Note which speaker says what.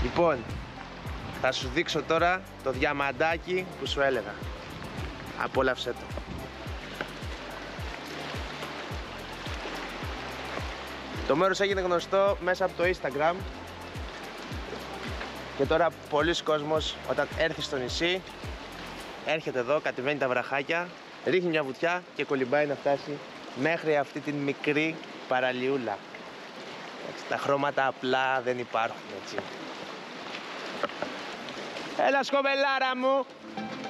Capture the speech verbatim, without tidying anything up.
Speaker 1: Λοιπόν, θα σου δείξω τώρα το διαμαντάκι που σου έλεγα. Απόλαυσέ το. Το μέρος έγινε γνωστό μέσα από το Instagram. Και τώρα πολλοί κόσμος όταν έρθει στο νησί έρχεται εδώ, κατεβαίνει τα βραχάκια, ρίχνει μια βουτιά και κολυμπάει να φτάσει μέχρι αυτή την μικρή παραλιούλα. Έτσι, τα χρώματα απλά δεν υπάρχουν, έτσι. Έλα σκοβελάρα μου!